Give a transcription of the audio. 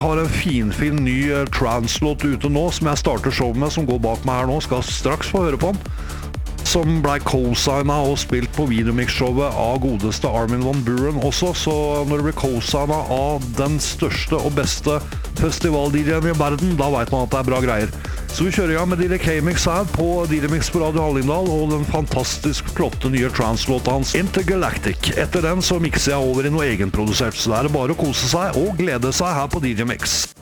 Har en finfin ny trance-låt ute nå, som jeg starter show med, som går bak meg her nå, skal straks få høre på den. Som ble co-signet og spilt på videomix-showet av godeste Armin van Buuren også, så når det blir co-signet av den største og beste festival-DJ'en i verden, da vet man at det er bra greier. Så vi kjører i gang med DJ K-Mix her på DJ Mix på Radio Hallingdal, og den fantastisk flotte nye trance-låta hans Intergalactic. Etter den så mixer jeg over i noe egenprodusert, så det er bare å kose seg og glede seg her på DJ Mix.